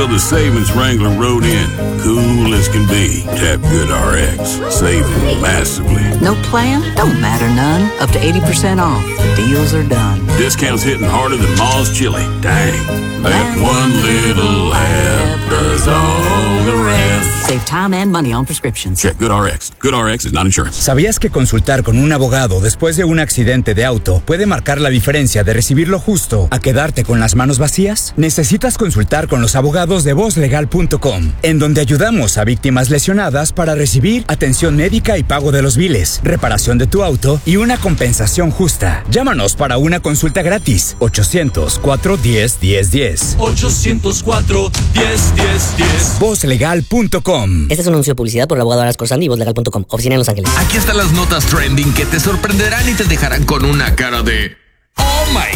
until the savings wrangler rode in. Cool as can be. Tap GoodRx. Saving massively. No plan? Don't matter none. Up to 80% off. Deals are done. Discounts hitting harder than Ma's chili. Dang. That one little app does all the rest. Save time and money on prescriptions. Check GoodRx. GoodRx is not insurance. ¿Sabías que consultar con un abogado después de un accidente de auto puede marcar la diferencia de recibir lo justo a quedarte con las manos vacías? Necesitas consultar con los abogados de vozlegal.com, en donde ayudamos a víctimas lesionadas para recibir atención médica y pago de los biles, reparación de tu auto y una compensación justa. Llámanos para una consulta gratis. 800-410-1010. 800-410-1010. Vozlegal.com. Este es un anuncio de publicidad por el abogado Aras Corzandi y vozlegal.com. Oficina en Los Ángeles. Aquí están las notas trending que te sorprenderán y te dejarán con una cara de ¡Oh, my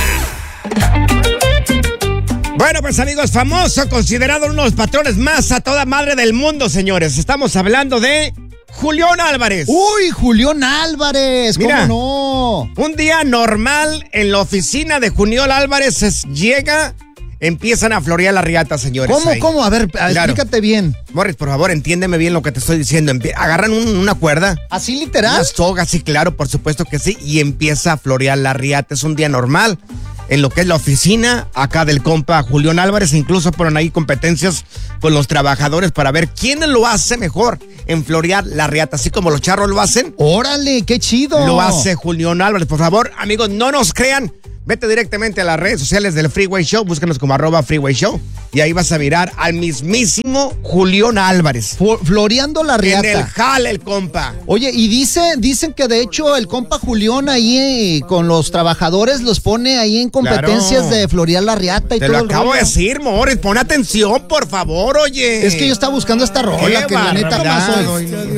God! Bueno, pues amigos, famoso, considerado uno de los patrones más a toda madre del mundo, señores. Estamos hablando de Julián Álvarez. ¡Uy, Julián Álvarez! Mira, ¿cómo no? Un día normal en la oficina de Julián Álvarez llega, empiezan a florear la riata, señores. ¿Cómo? A ver, explícate bien. Morris, por favor, entiéndeme bien lo que te estoy diciendo. Agarran una cuerda. ¿Así literal? Una soga, sí, claro, por supuesto que sí. Y empieza a florear la riata. Es un día normal en lo que es la oficina acá del compa Julián Álvarez. Incluso ponen ahí competencias con los trabajadores para ver quién lo hace mejor en florear la riata. Así como los charros lo hacen. ¡Órale, qué chido! Lo hace Julián Álvarez. Por favor, amigos, no nos crean. Vete directamente a las redes sociales del Freeway Show, búscanos como @Freeway Show y ahí vas a mirar al mismísimo Julián Álvarez. Floreando la riata. En el jale, el compa. Oye, y dicen que de hecho el compa Julián ahí con los trabajadores los pone ahí en competencias de florear la riata y Te todo lo el acabo rollo. de decir, Morris, pon atención, por favor, oye. Es que yo estaba buscando esta rola, que la neta pasó.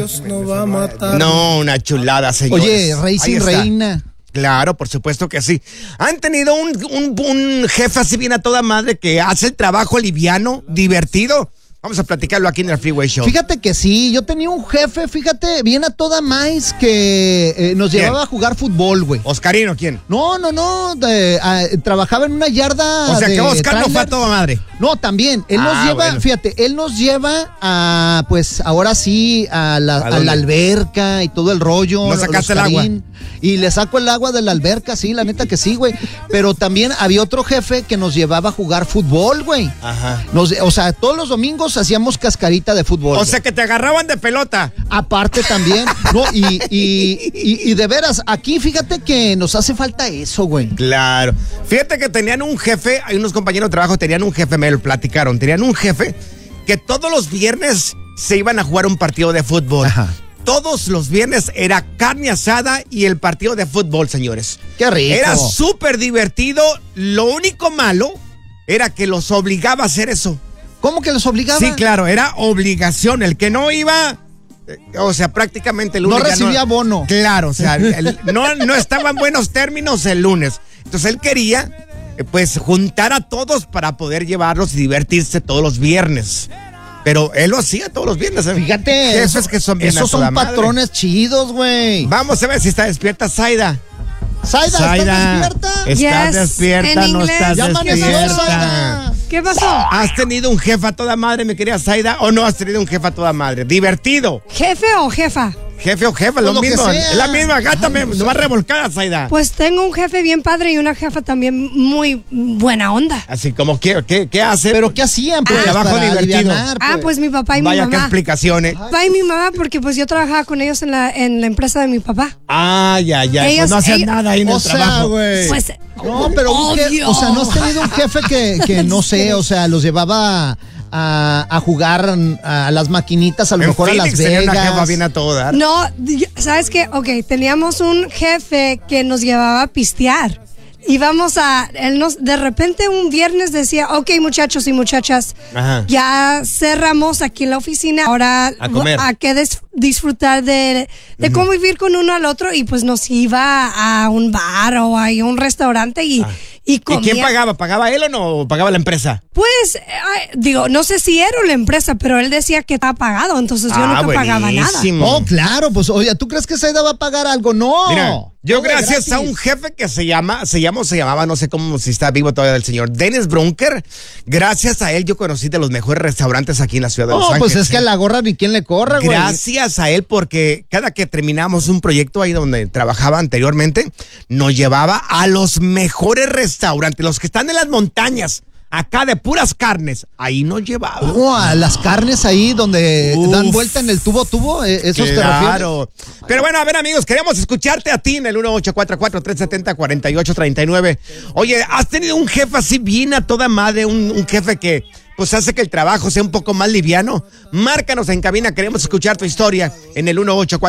No, una chulada, señores. Oye, rey sin reina. Claro, por supuesto que sí. Han tenido un jefe así bien a toda madre que hace el trabajo liviano, divertido. Vamos a platicarlo aquí en el Freeway Show. Fíjate que sí, yo tenía un jefe, bien a toda maíz que nos llevaba a jugar fútbol, güey. ¿Oscarino quién? No, trabajaba en una yarda. O sea que Oscar no fue a trailers. toda madre. No, también, él nos lleva, bueno. Fíjate, él nos lleva a, pues ahora sí, a la alberca y todo el rollo. ¿No sacaste el agua? Y le saco el agua de la alberca, sí, la neta que sí, güey. Pero también había otro jefe que nos llevaba a jugar fútbol, güey. Ajá. O sea, todos los domingos hacíamos cascarita de fútbol. O sea que te agarraban de pelota. Aparte también, ¿no? Y de veras, aquí fíjate que nos hace falta eso, güey. Claro. Fíjate que tenían un jefe, hay unos compañeros de trabajo, tenían un jefe, me lo platicaron, tenían un jefe que todos los viernes se iban a jugar un partido de fútbol. Ajá. Todos los viernes era carne asada y el partido de fútbol, señores. ¡Qué rico! Era súper divertido. Lo único malo era que los obligaba a hacer eso. ¿Cómo que los obligaba? Sí, claro, era obligación. El que no iba, o sea, prácticamente el lunes no recibía bono. Claro, o sea, no estaba en buenos términos el lunes. Entonces él quería, pues, juntar a todos para poder llevarlos y divertirse todos los viernes. Pero él lo hacía todos los viernes. Fíjate, esos que son bien esos son patrones chidos, güey. Vamos a ver si está despierta Zaida. Zaida, ¿estás despierta? ¿Estás despierta? No estás despierta. ¿Qué pasó? ¿Has tenido un jefe a toda madre, mi querida Zaida, o no has tenido un jefe a toda madre? Divertido. ¿Jefe o jefa? Jefe o jefa, lo mismo. Es la misma gata, me va revolcada, Zaida. Pues tengo un jefe bien padre y una jefa también muy buena onda. Así como, ¿qué hace? ¿Pero qué hacían? Pues, trabajo divertido. Pues mi papá y mi mamá. Vaya, qué explicaciones. Papá y mi mamá, porque pues yo trabajaba con ellos en la empresa de mi papá. Ya. Ellos, pues no hacían nada ahí en el trabajo. Güey. Pues, no, pero o sea, ¿no has tenido un jefe que no sé, o sea, los llevaba a jugar a las maquinitas, a lo mejor a Las Vegas? Una jefa bien a todo dar. No, ¿sabes qué? Ok, teníamos un jefe que nos llevaba a pistear. De repente un viernes decía, ok, muchachos y muchachas, ajá, ya cerramos aquí en la oficina, ahora a comer. disfrutar de convivir con uno al otro y pues nos iba a un bar o a un restaurante y comía. ¿Y quién pagaba? ¿Pagaba él o no pagaba la empresa? Pues, digo, no sé si era la empresa, pero él decía que estaba pagado, entonces yo nunca pagaba nada. Oh, claro, pues oye, ¿tú crees que Zaida va a pagar algo? No. Mira, yo no, gracias a un jefe que se llamaba, no sé cómo, si está vivo todavía el señor, Dennis Brunker, gracias a él yo conocí de los mejores restaurantes aquí en la ciudad de Los Ángeles. Pues es que a la gorra ni quien le corra, güey. Gracias a él, porque cada que terminamos un proyecto ahí donde trabajaba anteriormente, nos llevaba a los mejores restaurantes, los que están en las montañas. Acá de puras carnes, ahí nos llevaba. Oh, a las carnes ahí donde dan vuelta en el tubo, ¿esos te refieres? Claro. Pero bueno, a ver, amigos, queremos escucharte a ti en el 1844-370-4839. Oye, ¿has tenido un jefe así bien a toda madre? Un jefe que pues hace que el trabajo sea un poco más liviano. Márcanos en cabina, queremos escuchar tu historia en el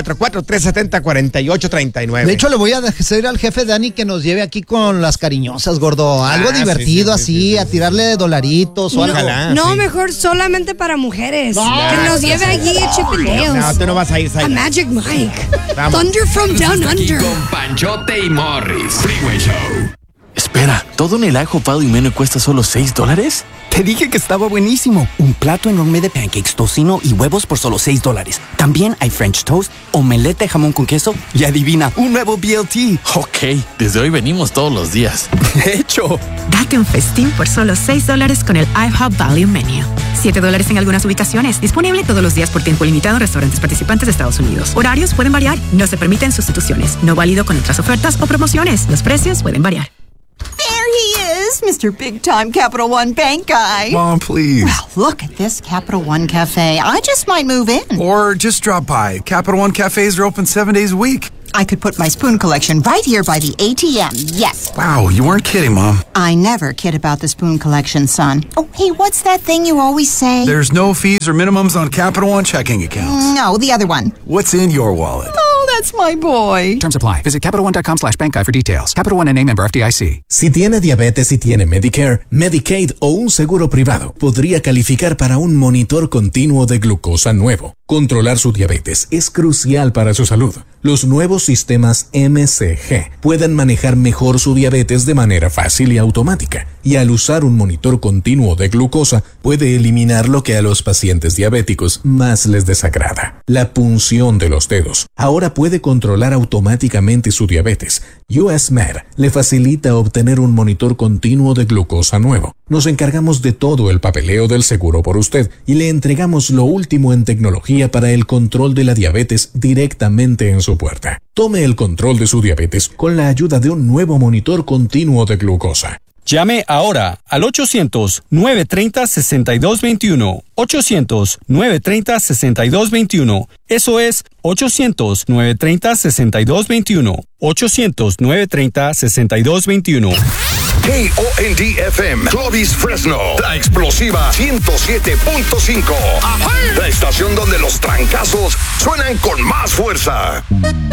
1844-370-4839. De hecho, le voy a decir al jefe Dani que nos lleve aquí con las cariñosas, gordo. Algo divertido sí, a tirarle dolaritos o algo. No, mejor solamente para mujeres. Que nos lleve allí a Chip 'n Dales. No, tú no vas a ir, a Magic Mike. Thunder from Down Under. Con Panchote y Morris. Freeway Show. Espera, ¿todo en el IHOP Value Menu cuesta solo $6? Te dije que estaba buenísimo. Un plato enorme de pancakes, tocino y huevos por solo $6. También hay French toast, omelette de jamón con queso y adivina, un nuevo BLT. Ok, desde hoy venimos todos los días. De hecho. Date un festín por solo $6 con el IHOP Value Menu. $7 en algunas ubicaciones. Disponible todos los días por tiempo limitado en restaurantes participantes de Estados Unidos. Horarios pueden variar. No se permiten sustituciones. No válido con otras ofertas o promociones. Los precios pueden variar. There he is, Mr. Big Time Capital One Bank Guy. Mom, please. Well, look at this Capital One Cafe. I just might move in. Or just drop by. Capital One cafes are open 7 days a week. I could put my spoon collection right here by the ATM, yes. Wow, you weren't kidding, Mom. I never kid about the spoon collection, son. Oh, hey, what's that thing you always say? There's no fees or minimums on Capital One checking accounts. No, the other one. What's in your wallet? Oh, that's my boy. Terms apply. Visit CapitalOne.com/bankguy for details. Capital One N.A. member FDIC. Si tiene diabetes y tiene Medicare, Medicaid o un seguro privado, podría calificar para un monitor continuo de glucosa nuevo. Controlar su diabetes es crucial para su salud. Los nuevos sistemas MCG pueden manejar mejor su diabetes de manera fácil y automática, y al usar un monitor continuo de glucosa puede eliminar lo que a los pacientes diabéticos más les desagrada: la punción de los dedos. Ahora puede controlar automáticamente su diabetes. US Med le facilita obtener un monitor continuo de glucosa nuevo. Nos encargamos de todo el papeleo del seguro por usted y le entregamos lo último en tecnología para el control de la diabetes directamente en su puerta. Tome el control de su diabetes con la ayuda de un nuevo monitor continuo de glucosa. Llame ahora al 800-930-6221. 800-930-6221. Eso es 800-930-6221. 800-930-6221. KOND-FM, Clovis, Fresno, la explosiva 107.5. La estación donde los trancazos suenan con más fuerza.